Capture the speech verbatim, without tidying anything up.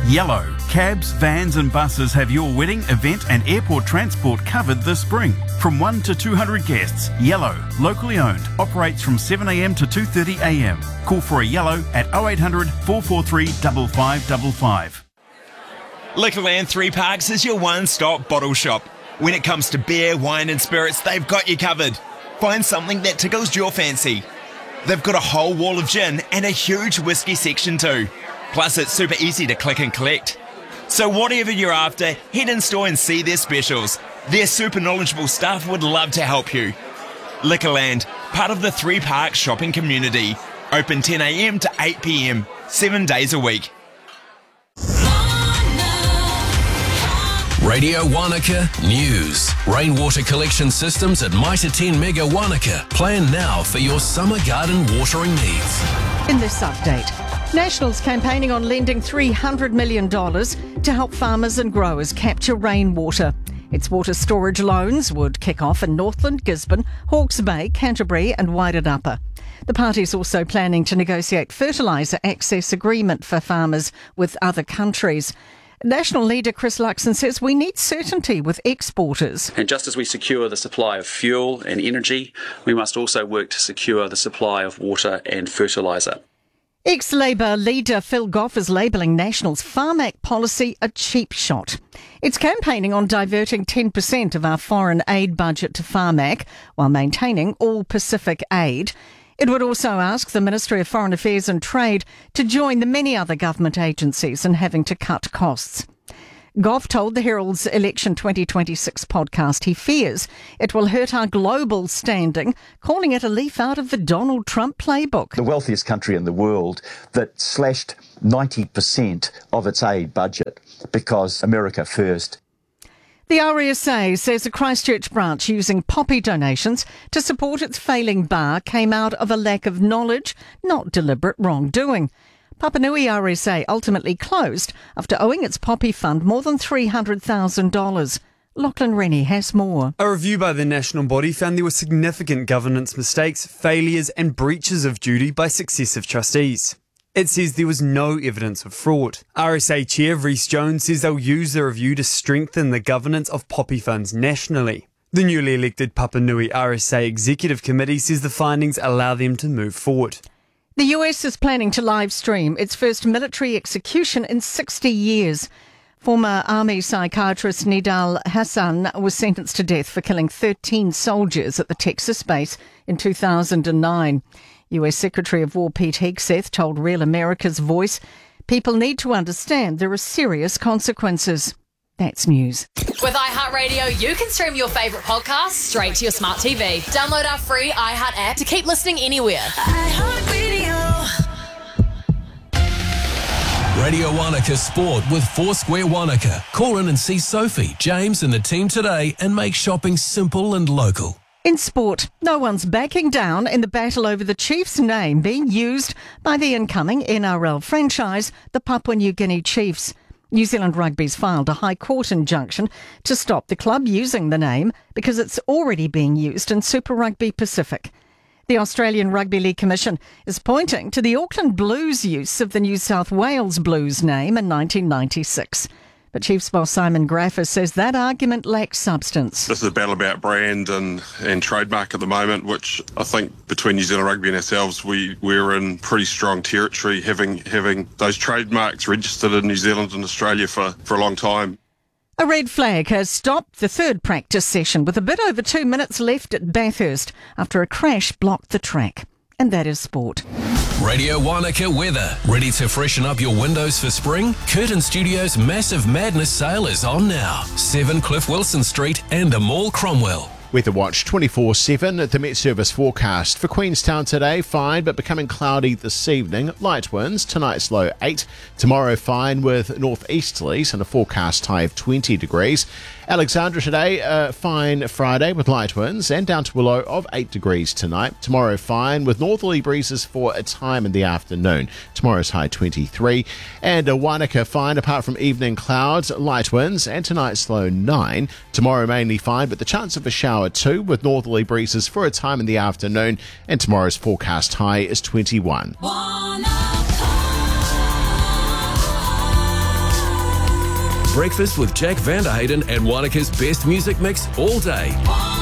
Yellow. Cabs, vans and buses have your wedding, event and airport transport covered this spring. From one to two hundred guests, Yellow, locally owned, operates from seven a m to two thirty a m. Call for a Yellow at oh eight hundred, four four three, five five five five. Liquorland Three Parks is your one-stop bottle shop. When it comes to beer, wine and spirits, they've got you covered. Find something that tickles your fancy. They've got a whole wall of gin and a huge whiskey section too. Plus, it's super easy to click and collect. So whatever you're after, head in store and see their specials. Their super knowledgeable staff would love to help you. Liquorland, part of the Three Parks shopping community. Open ten a m to eight p m, seven days a week. Radio Wanaka News. Rainwater collection systems at Mitre ten Mega Wanaka. Plan now for your summer garden watering needs. In this update, Nationals campaigning on lending three hundred million dollars to help farmers and growers capture rainwater. Its water storage loans would kick off in Northland, Gisborne, Hawke's Bay, Canterbury and Wairarapa. The party is also planning to negotiate fertiliser access agreement for farmers with other countries. National leader Chris Luxon says we need certainty with exporters. And just as we secure the supply of fuel and energy, we must also work to secure the supply of water and fertiliser. Ex-Labour leader Phil Goff is labelling National's Farm Act policy a cheap shot. It's campaigning on diverting ten percent of our foreign aid budget to Farm Act while maintaining all Pacific aid. It would also ask the Ministry of Foreign Affairs and Trade to join the many other government agencies in having to cut costs. Goff told the Herald's Election twenty twenty-six podcast he fears it will hurt our global standing, calling it a leaf out of the Donald Trump playbook. The wealthiest country in the world that slashed ninety percent of its aid budget because America first. The R S A says a Christchurch branch using poppy donations to support its failing bar came out of a lack of knowledge, not deliberate wrongdoing. Papanui R S A ultimately closed after owing its poppy fund more than three hundred thousand dollars. Lachlan Rennie has more. A review by the national body found there were significant governance mistakes, failures and breaches of duty by successive trustees. It says there was no evidence of fraud. R S A Chair Rhys Jones says they'll use the review to strengthen the governance of poppy funds nationally. The newly elected Papanui R S A Executive Committee says the findings allow them to move forward. The U S is planning to live stream its first military execution in sixty years. Former Army psychiatrist Nidal Hassan was sentenced to death for killing thirteen soldiers at the Texas base in two thousand nine. U S Secretary of War Pete Hegseth told Real America's Voice, people need to understand there are serious consequences. That's news. With iHeartRadio, you can stream your favourite podcasts straight to your smart T V. Download our free iHeart app to keep listening anywhere. iHeartRadio. Radio Wanaka Sport with Foursquare Wanaka. Call in and see Sophie, James and the team today and make shopping simple and local. In sport, no one's backing down in the battle over the Chiefs' name being used by the incoming N R L franchise, the Papua New Guinea Chiefs. New Zealand Rugby's filed a High Court injunction to stop the club using the name because it's already being used in Super Rugby Pacific. The Australian Rugby League Commission is pointing to the Auckland Blues' use of the New South Wales Blues name in nineteen ninety-six. But Chiefs boss Simon Graffer says that argument lacks substance. This is a battle about brand and, and trademark at the moment, which I think between New Zealand Rugby and ourselves, we, we're in pretty strong territory, having having those trademarks registered in New Zealand and Australia for, for a long time. A red flag has stopped the third practice session with a bit over two minutes left at Bathurst after a crash blocked the track. And that is sport. Radio Wanaka weather. Ready to freshen up your windows for spring? Curtin Studios' Massive Madness sale is on now. seven Cliff Wilson Street and a Mall Cromwell. Weather Watch twenty-four seven at the Met Service forecast. For Queenstown today, fine but becoming cloudy this evening. Light winds, tonight's low eight. Tomorrow fine with northeasterlies and a forecast high of twenty degrees. Alexandra today, uh, fine Friday with light winds and down to a low of eight degrees tonight. Tomorrow fine with northerly breezes for a time in the afternoon. Tomorrow's high twenty-three. And a Wanaka fine apart from evening clouds, light winds and tonight's low nine. Tomorrow mainly fine but the chance of a shower two with northerly breezes for a time in the afternoon, and tomorrow's forecast high is twenty-one. Breakfast with Jack Vanderhayden and Wanaka's best music mix all day.